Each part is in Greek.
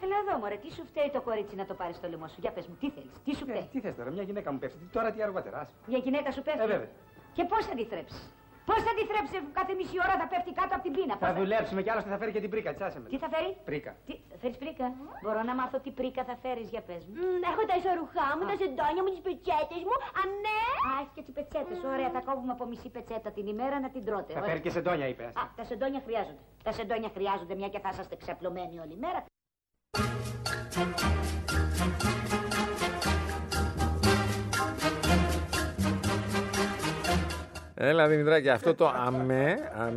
Έλα εδώ, μωρέ, τι σου φταίει το κορίτσι να το πάρει στο λαιμό σου. Για πες μου, τι θέλεις, τι σου φταίει. Τι θες τώρα, μια γυναίκα μου πέφτει. Τώρα τι αργότερα. Μια γυναίκα σου πέφτει. Βέβαια. Και πώς θα τη θρέψεις. Πώς θα τη θρέψεις αφού κάθε μισή ώρα θα πέφτει κάτω από την πείνα. Θα δουλέψουμε κι άλλωστε θα φέρει και την πρίκα. Τσάσε με. Τι θα φέρει? Πρίκα. Τι, θα φέρεις πρίκα? Μπορώ να μάθω τι πρίκα θα φέρεις, για πες μου. Έχω τα ισορουχά μου, τα σεντόνια μου, τις πετσέτες μου. Ναι. Α, έχει και τις πετσέτες. Ωραία, θα κόβουμε από μισή πετσέτα την ημέρα να την τρώτε. Θα φέρει και σεντόνια, είπες. Α, τα σεντόνια χρειάζονται. Τα σεντόνια χρειάζονται, μια και θα είσαστε ξαπλωμένοι όλη μέρα. Έλα Δημητράκη, αυτό το αμέ.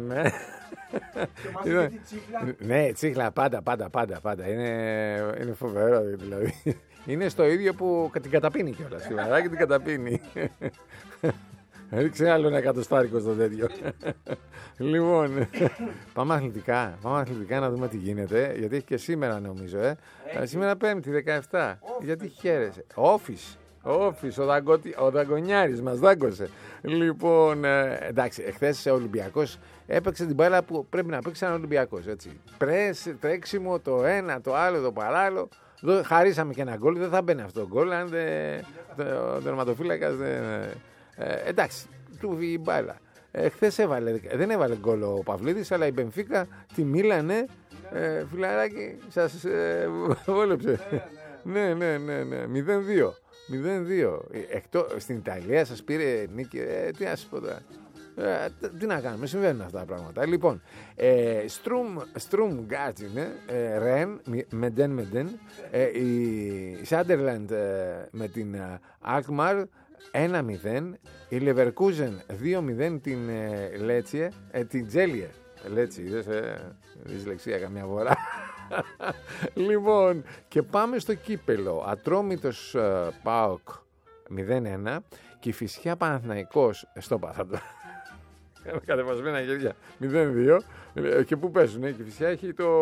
Ναι, τσίχλα, πάντα. Είναι φοβερό δηλαδή. Είναι στο ίδιο που την καταπίνει κιόλας. Τη βαράκι την καταπίνει. Ρίξε άλλο ένα εκατοστάρικο στο τέτοιο. Λοιπόν, πάμε αθλητικά να δούμε τι γίνεται. Γιατί έχει και σήμερα νομίζω. Σήμερα Πέμπτη 17. Γιατί χαίρεσαι. Όφης, ο Δαγκονιάρης μας δάγκωσε. Λοιπόν, εντάξει, εχθές ο Ολυμπιακός έπαιξε την μπάλα που πρέπει να παίξει ένα Ολυμπιακός. Πρες, τρέξιμο, το ένα, το άλλο, το παράλληλο. Χαρίσαμε και ένα γκολ, δεν θα μπαίνει αυτό το γκολ αν ο τερματοφύλακας εντάξει, του βγει η μπάλα. Χθες δεν έβαλε γκολ ο Παυλίδης, αλλά η Μπενφίκα τη μίλανε. Φιλαράκι, σας βόλεψε. Ναι, 0-2. Στην Ιταλία σας πήρε νίκη. Τι να σας πω τώρα. Τι να κάνουμε, συμβαίνουν αυτά τα πράγματα. Λοιπόν, Στρουμ Γκάρτζινε, Ρεν, Μεντέν, η Σάντερλαντ με την Αλκμαρ 1-0, η Λεβερκούζεν 2-0 την Λέτσιε, την Τζέλιε. Λέτσι, είδες, δυσλεξία καμιά φορά. Λοιπόν, και πάμε στο κύπελο. Ατρόμητος ΠΑΟΚ 0-1 και η Κηφισιά Παναθηναϊκός στο Παθαντό. Κατεβασμένα χέρια 0-2. Και πού παίζουν, η Κηφισιά έχει το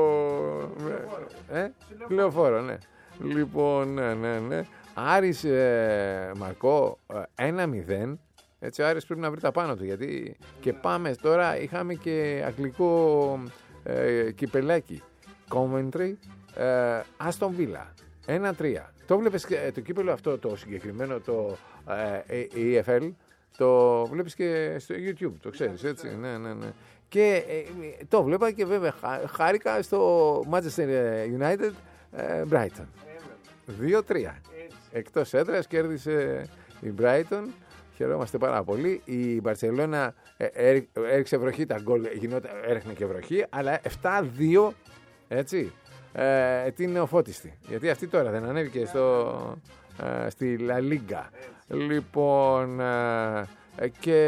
Λεωφόρο, ναι. Λοιπόν, ναι. Άρης Μαρκό 1-0. Έτσι ο Άρης πρέπει να βρει τα πάνω του, γιατί και πάμε τώρα, είχαμε και αγγλικό κυπελάκι. Coventry, Aston Villa 1-3. Το βλέπεις το κύπελο αυτό το συγκεκριμένο, το EFL, το βλέπεις και στο YouTube, το ξέρεις, έτσι. Ναι. Και το βλέπα και βέβαια χάρηκα στο Manchester United Brighton 2-3. Εκτός έδρας κέρδισε η Brighton. Χαιρόμαστε πάρα πολύ. Η Μπαρσελόνα έριξε βροχή, τα γκολ έριχνε και βροχή, αλλά 7-2, έτσι, την νεοφώτιστη. Γιατί αυτή τώρα δεν ανέβηκε στη La Liga. Λοιπόν, και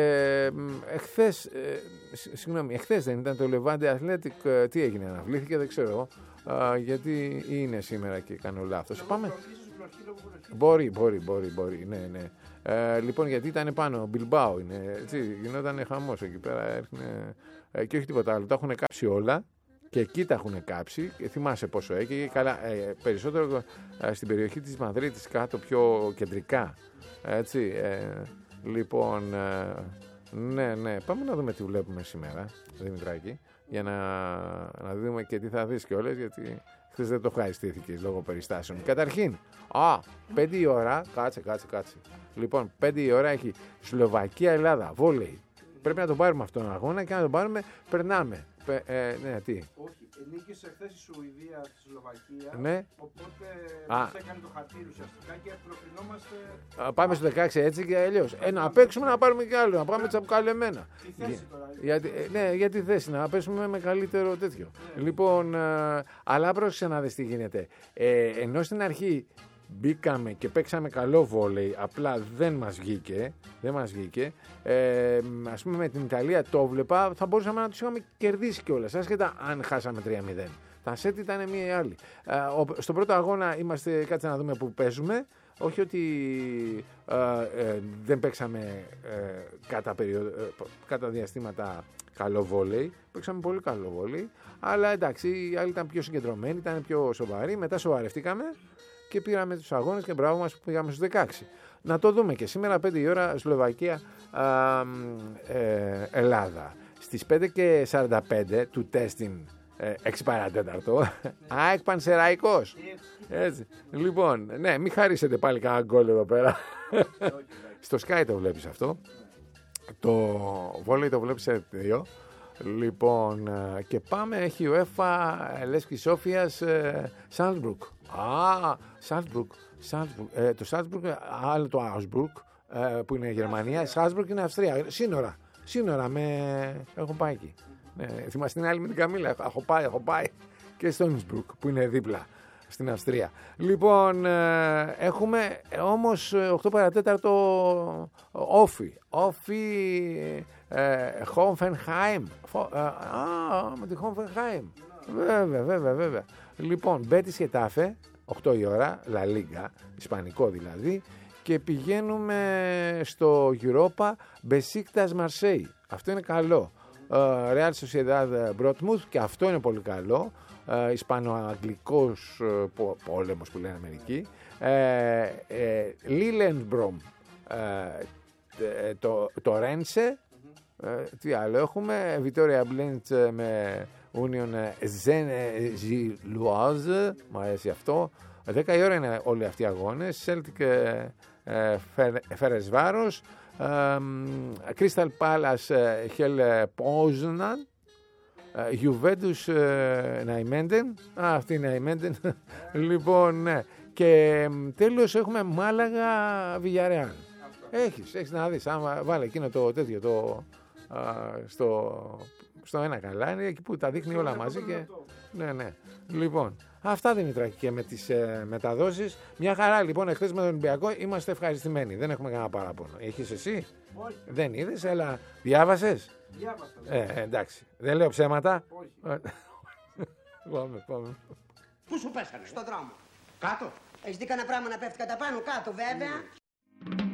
εχθές δεν ήταν το Levante Athletic, τι έγινε, αναβλήθηκε, δεν ξέρω, γιατί είναι σήμερα και κάνω λάθος. Πάμε. Μπορεί, ναι. Λοιπόν, γιατί ήταν πάνω, Μπιλμπάο είναι, έτσι, γινόταν χαμός εκεί πέρα, και όχι τίποτα άλλο, τα έχουν κάψει όλα και εκεί τα έχουν κάψει, και θυμάσαι πόσο έχει, καλά, περισσότερο στην περιοχή της Μαδρίτης, κάτω πιο κεντρικά, έτσι, λοιπόν, ναι, πάμε να δούμε τι βλέπουμε σήμερα, Δημητράκη, για να δούμε και τι θα δεις κιόλας, γιατί χθες δεν το ευχαριστήθηκες λόγω περιστάσεων. Καταρχήν, 5 η ώρα, κάτσε. Λοιπόν, 5 η ώρα έχει Σλοβακία-Ελλάδα, βόλεϊ. Πρέπει να τον πάρουμε αυτόν τον αγώνα και να τον πάρουμε, περνάμε. Ναι, τι. Όχι, νίκησε χθες η Σουηδία στη Σλοβακία. Ναι. Οπότε μας έκανε το χαρτί ουσιαστικά και προκρινόμαστε. Πάμε στο 16 έτσι και αλλιώς. Να παίξουμε, να πάρουμε κι άλλο, να πάμε τσαπουκαλεμένα. Τι θέση τώρα. Για τη θέση, να παίξουμε με καλύτερο τέτοιο. Λοιπόν, αλλά πρόσεξε να δεις τι γίνεται. Ενώ στην αρχή μπήκαμε και παίξαμε καλό βόλεϊ, απλά δεν μας βγήκε. Ας πούμε με την Ιταλία το βλέπα, θα μπορούσαμε να τους είχαμε κερδίσει κιόλας, άσχετα αν χάσαμε 3-0. Τα σετ ήταν μία ή άλλη. Στον πρώτο αγώνα είμαστε, κάτσε να δούμε που παίζουμε. Όχι ότι δεν παίξαμε κατά διαστήματα καλό βόλεϊ. Παίξαμε πολύ καλό βόλεϊ. Αλλά εντάξει, οι άλλοι ήταν πιο συγκεντρωμένοι, ήταν πιο σοβαροί. Μετά σοβαρευτήκαμε και πήραμε τους αγώνες και μπράβο μας που πήγαμε στους 16. Να το δούμε και σήμερα 5 η ώρα Σλοβακία Ελλάδα. Στις 5:45 του τέστην 6 παρατέταρτο. ΑΕΚ Πανσεραϊκός. Έτσι. Λοιπόν, ναι, μην χαρίσετε πάλι κανένα γκολ εδώ πέρα. Στο Sky το βλέπεις αυτό. Το βόλεϊ το βλέπεις σε 2. Λοιπόν, και πάμε, έχει UEFA Λεύσκη Σόφιας Σάλτσμπουργκ. Σάλτσμπουργκ. Το Σάλτσμπουργκ, άλλο το Άουσμπουργκ, που είναι Γερμανία. Σάλτσμπουργκ είναι Αυστρία. Σύνορα έχω πάει εκεί. Θυμάστε την άλλη με την Καμίλα. Έχω πάει και στο Ινσμπρουκ που είναι δίπλα στην Αυστρία. Λοιπόν, έχουμε όμως 8 παρατέταρτο Όφι. Χόφενχάιμ. Με τη Χόφενχάιμ. Βέβαια. Λοιπόν, Μπέτις και Τάφε, 8 η ώρα, Λα Λίγκα, ισπανικό δηλαδή. Και πηγαίνουμε στο Europa Μπεσίκτας Μαρσέη. Αυτό είναι καλό. Real Sociedad Μπρότμουθ, και αυτό είναι πολύ καλό. Ισπανο-αγγλικός πόλεμος που λένε Αμερικοί. Λίλενμπρομ, το Ρένσε. Τι άλλο έχουμε? Βιτόρια Μπλέντ με Union Saint-Gilloise, μου αρέσει αυτό. 10 η ώρα είναι όλοι αυτοί οι αγώνες. Celtic Φερεσβάρος, Crystal Palace Hell Poznan, Juventus Ναϊμέντεν. Αυτή είναι Ναϊμέντεν. Λοιπόν, ναι. Και τέλος έχουμε Μάλαγα Villarreal. Έχεις να δεις. Αν βάλε εκείνο το τέτοιο στο ένα καλάνι, εκεί που τα δείχνει όλα μαζί. Και... Ναι. Λοιπόν, αυτά Δημητράκη και με τις μεταδόσεις. Μια χαρά λοιπόν, εχθές με τον Ολυμπιακό είμαστε ευχαριστημένοι. Δεν έχουμε κανένα παράπονο. Έχεις εσύ? Όχι. Δεν είδες, αλλά διάβασες? Διάβασα. Εντάξει. Δεν λέω ψέματα. Όχι. Πάμε. Πού σου πέσανε? Στον δρόμο. Κάτω. Έχεις δει κανένα πράγμα να πέφτει κατά πάνω, κάτω βέβαια.